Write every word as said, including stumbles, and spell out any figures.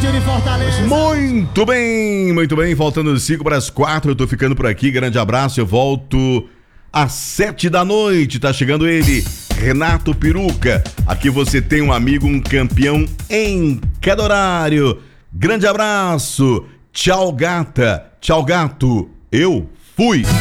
de Fortaleza. Muito bem, muito bem. Faltando cinco para as quatro, eu tô ficando por aqui. Grande abraço, eu volto às sete da noite. Tá chegando ele, Renato Peruca. Aqui você tem um amigo, um campeão em cada horário. Grande abraço. Tchau, gata. Tchau, gato. Eu fui.